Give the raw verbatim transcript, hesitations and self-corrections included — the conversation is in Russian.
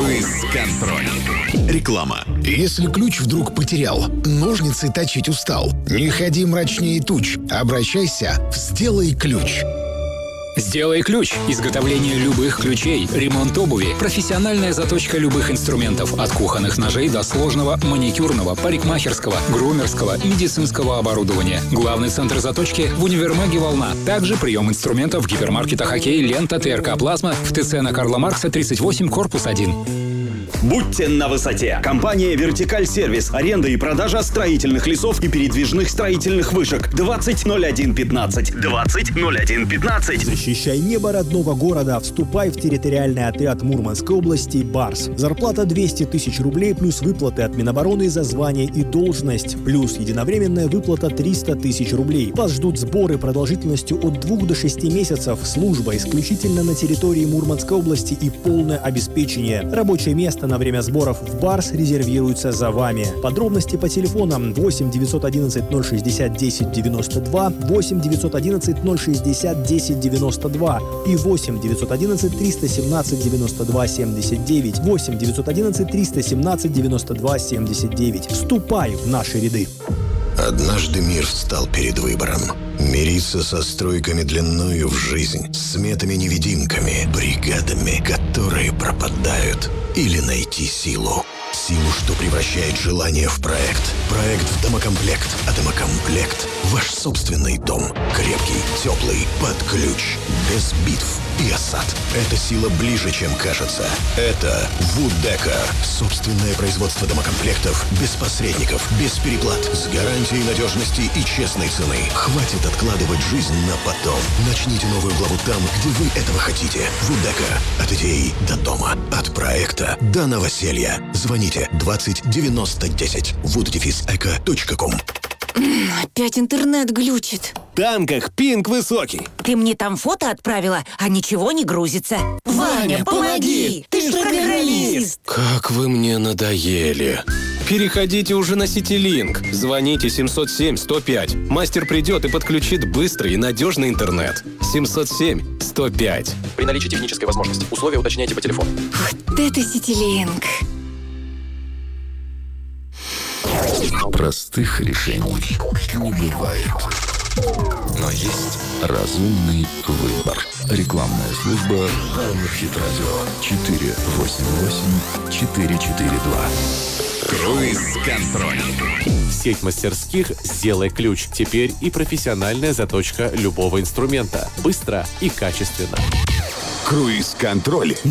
Круиз-контроль. Реклама. Если ключ вдруг потерял, ножницы точить устал, не ходи мрачнее туч, обращайся в «Сделай ключ». «Сделай ключ». Изготовление любых ключей, ремонт обуви, профессиональная заточка любых инструментов, от кухонных ножей до сложного маникюрного, парикмахерского, грумерского, медицинского оборудования. Главный центр заточки в универмаге «Волна». Также прием инструментов в гипермаркетах «Окей», «Лента», ТРК «Плазма», в ТЦ на Карла Маркса, тридцать восемь, корпус один. Будьте на высоте. Компания «Вертикаль Сервис». Аренда и продажа строительных лесов и передвижных строительных вышек. двадцать ноль один пятнадцать. двадцать ноль один пятнадцать. Защищай небо родного города. Вступай в территориальный отряд Мурманской области «Барс». Зарплата двести тысяч рублей плюс выплаты от Минобороны за звание и должность. Плюс единовременная выплата триста тысяч рублей. Вас ждут сборы продолжительностью от двух до шести месяцев. Служба исключительно на территории Мурманской области и полное обеспечение. Рабочее место на время сборов в «Барс» резервируется за вами. Подробности по телефонам восемь девятьсот одиннадцать ноль шестьдесят десять девяносто два, восемь девятьсот одиннадцать ноль шестьдесят десять девяносто два и восемь девятьсот одиннадцать триста семнадцать девяносто два семьдесят девять, восемь девятьсот одиннадцать триста семнадцать девяносто два семьдесят девять. Вступай в наши ряды. Однажды мир встал перед выбором. Мириться со стройками длиною в жизнь, сметами-невидимками, бригадами, которые пропадают. Или найти силу. Силу, что превращает желание в проект. Проект в домокомплект, а домокомплект — ваш собственный дом. Крепкий, теплый, под ключ, без битв и осад. Эта сила ближе, чем кажется. Это Вудека. Собственное производство домокомплектов без посредников, без переплат, с гарантией надежности и честной цены. Хватит откладывать жизнь на потом. Начните новую главу там, где вы этого хотите. Вудека. От идеи до дома. От проекта до новоселья. Звоните двадцать девяносто десять. вуд дефис эко точка ком. Опять интернет глючит. В танках пинг высокий. Ты мне там фото отправила, а ничего не грузится. Ваня, помоги! Ты же программист! Как вы мне надоели. Переходите уже на Ситилинк. Звоните семьсот семь сто пять. Мастер придет и подключит быстрый и надежный интернет. семьсот семь сто пять. При наличии технической возможности. Условия уточняйте по телефону. Вот это Ситилинк. Простых решений не бывает. Но есть разумный выбор. Рекламная служба Хит-радио четыре восемь восемь четыре четыре два. Круиз-контроль. Сеть мастерских «Сделай ключ». Теперь и профессиональная заточка любого инструмента. Быстро и качественно. Круиз-контроль